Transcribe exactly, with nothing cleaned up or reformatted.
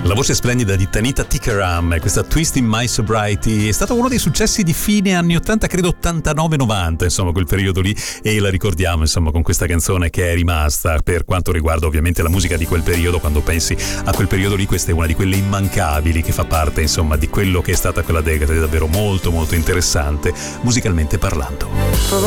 La voce splendida di Tanita Tikaram, questa Twist in My Sobriety, è stato uno dei successi di fine anni ottanta, credo ottantanove novanta, insomma quel periodo lì, e la ricordiamo insomma con questa canzone che è rimasta per quanto riguarda ovviamente la musica di quel periodo. Quando pensi a quel periodo lì, questa è una di quelle immancabili che fa parte insomma di quello che è stata quella decade davvero molto molto interessante musicalmente parlando.